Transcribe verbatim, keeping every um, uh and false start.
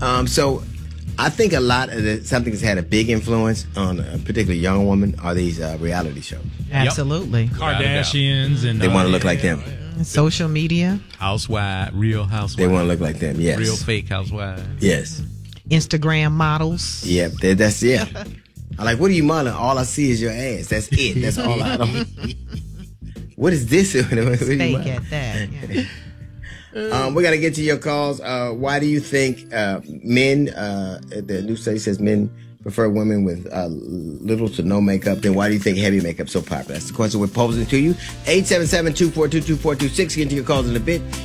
Um, so I think a lot of the, something that's had a big influence on a particularly young woman are these uh, reality shows. Absolutely. Yep. Kardashians and they uh, want to look like them. Social media. Housewives, real housewives. They want to look like them. Yes. Real fake housewives. Yes. Instagram models. Yep. That, that's yeah. I'm like, what are you modeling? All I see is your ass. That's it. That's all I don't. What is this? Fake at that. Yeah. Um, we got to get to your calls. Uh, why do you think uh, men, uh, the new study says men prefer women with uh, little to no makeup? Then why do you think heavy makeup so popular? That's the question we're posing to you. eight seven seven, two four two, two four two six. Get to your calls in a bit.